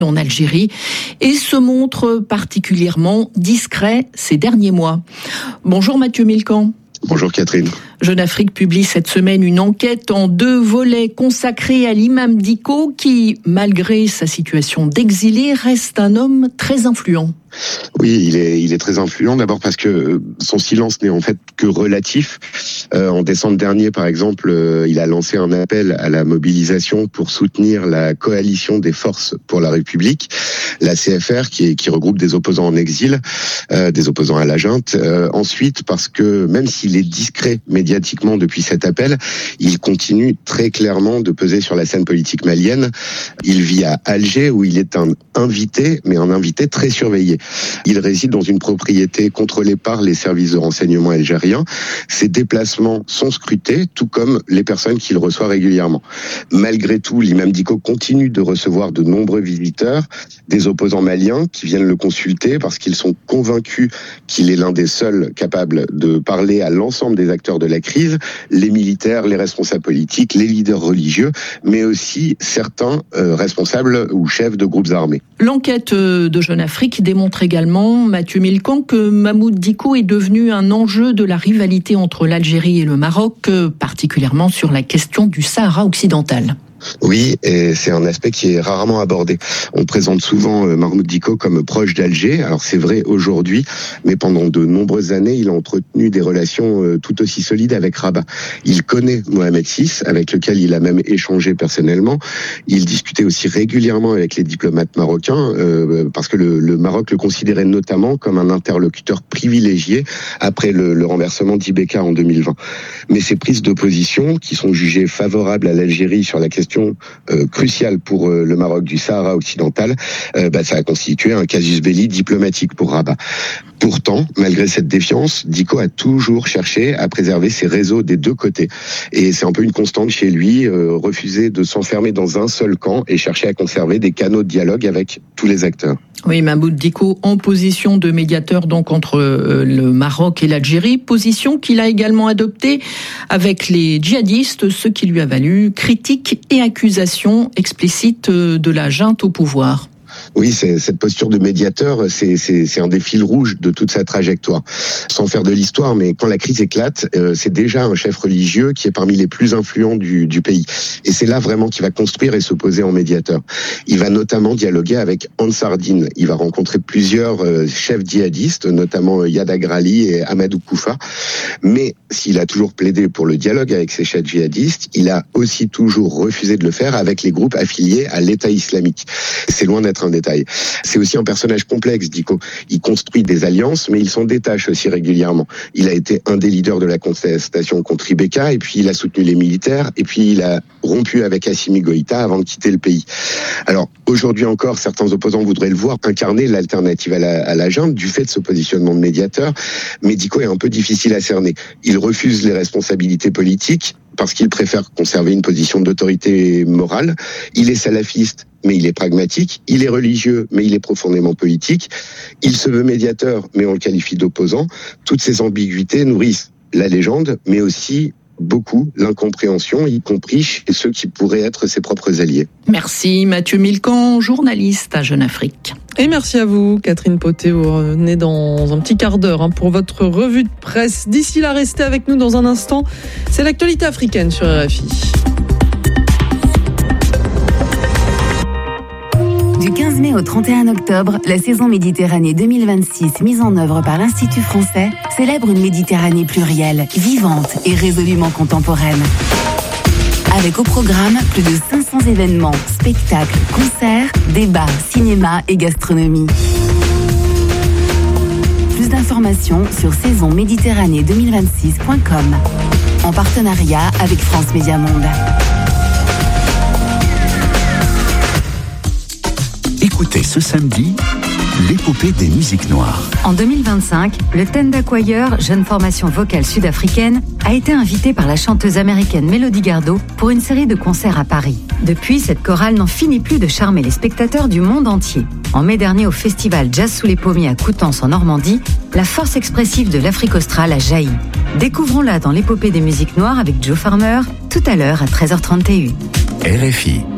en Algérie et se montre particulièrement discret ces derniers mois. Bonjour Mathieu Milquan. Bonjour Catherine. Jeune Afrique publie cette semaine une enquête en 2 volets consacrée à l'imam Dicko qui, malgré sa situation d'exilé, reste un homme très influent. Oui, il est très influent, d'abord parce que son silence n'est en fait que relatif. En décembre dernier, par exemple, il a lancé un appel à la mobilisation pour soutenir la coalition des forces pour la République, la CFR, qui regroupe des opposants en exil, des opposants à la junte. Ensuite, parce que même s'il est discret médiatiquement depuis cet appel, il continue très clairement de peser sur la scène politique malienne. Il vit à Alger, où il est un invité, mais un invité très surveillé. Il réside dans une propriété contrôlée par les services de renseignement algériens. Ses déplacements sont scrutés, tout comme les personnes qu'il reçoit régulièrement. Malgré tout, l'imam Dicko continue de recevoir de nombreux visiteurs, des opposants maliens qui viennent le consulter parce qu'ils sont convaincus qu'il est l'un des seuls capables de parler à l'ensemble des acteurs de la crise, les militaires, les responsables politiques, les leaders religieux, mais aussi certains responsables ou chefs de groupes armés. L'enquête de Jeune Afrique démontre également, Mathieu Milquan, que Mahmoud Dicko est devenu un enjeu de la rivalité entre l'Algérie et le Maroc, particulièrement sur la question du Sahara occidental. Oui, et c'est un aspect qui est rarement abordé. On présente souvent Mahmoud Dicko comme proche d'Alger. Alors c'est vrai aujourd'hui, mais pendant de nombreuses années, il a entretenu des relations tout aussi solides avec Rabat. Il connaît Mohamed VI, avec lequel il a même échangé personnellement. Il discutait aussi régulièrement avec les diplomates marocains, parce que le Maroc le considérait notamment comme un interlocuteur privilégié après le renversement d'Ibeka en 2020. Mais ces prises d'opposition, qui sont jugées favorables à l'Algérie sur la question cruciale pour le Maroc du Sahara occidental, ça a constitué un casus belli diplomatique pour Rabat. Pourtant, malgré cette défiance, Dicko a toujours cherché à préserver ses réseaux des deux côtés. Et c'est un peu une constante chez lui, refuser de s'enfermer dans un seul camp et chercher à conserver des canaux de dialogue avec tous les acteurs. Oui, Mahmoud Dicko en position de médiateur donc entre le Maroc et l'Algérie, position qu'il a également adoptée avec les djihadistes, ce qui lui a valu critiques et accusations explicites de la junte au pouvoir. Oui, cette posture de médiateur, c'est un des fils rouges de toute sa trajectoire. Sans faire de l'histoire, mais quand la crise éclate, c'est déjà un chef religieux qui est parmi les plus influents du pays. Et c'est là vraiment qu'il va construire et s'opposer en médiateur. Il va notamment dialoguer avec Ansar Dine. Il va rencontrer plusieurs chefs djihadistes, notamment Yad Agrali et Amadou Koufa. Mais s'il a toujours plaidé pour le dialogue avec ces chefs djihadistes, il a aussi toujours refusé de le faire avec les groupes affiliés à l'État islamique. C'est loin d'être un détail. C'est aussi un personnage complexe, Dicko. Il construit des alliances, mais il s'en détache aussi régulièrement. Il a été un des leaders de la contestation contre Ibeka, et puis il a soutenu les militaires, et puis il a rompu avec Assimi Goïta avant de quitter le pays. Alors, aujourd'hui encore, certains opposants voudraient le voir incarner l'alternative à la junte du fait de ce positionnement de médiateur, mais Dicko est un peu difficile à cerner. Il refuse les responsabilités politiques parce qu'il préfère conserver une position d'autorité morale. Il est salafiste, mais il est pragmatique. Il est religieux, mais il est profondément politique. Il se veut médiateur, mais on le qualifie d'opposant. Toutes ces ambiguïtés nourrissent la légende, mais aussi beaucoup l'incompréhension, y compris chez ceux qui pourraient être ses propres alliés. Merci Mathieu Milquan, journaliste à Jeune Afrique. Et merci à vous, Catherine Poté. Vous revenez dans un petit quart d'heure pour votre revue de presse. D'ici là, restez avec nous dans un instant. C'est l'actualité africaine sur RFI. Du 15 mai au 31 octobre, la saison Méditerranée 2026, mise en œuvre par l'Institut français, célèbre une Méditerranée plurielle, vivante et résolument contemporaine. Avec au programme plus de 500 événements, spectacles, concerts, débats, cinéma et gastronomie. Plus d'informations sur saisonméditerranée2026.com. En partenariat avec France Média Monde. Écoutez ce samedi l'épopée des musiques noires. En 2025, le Tenda Choir, jeune formation vocale sud-africaine, a été invité par la chanteuse américaine Melody Gardot pour une série de concerts à Paris. Depuis, cette chorale n'en finit plus de charmer les spectateurs du monde entier. En mai dernier, au festival Jazz sous les pommiers à Coutances en Normandie, la force expressive de l'Afrique australe a jailli. Découvrons-la dans l'épopée des musiques noires avec Joe Farmer, tout à l'heure à 13h31. RFI.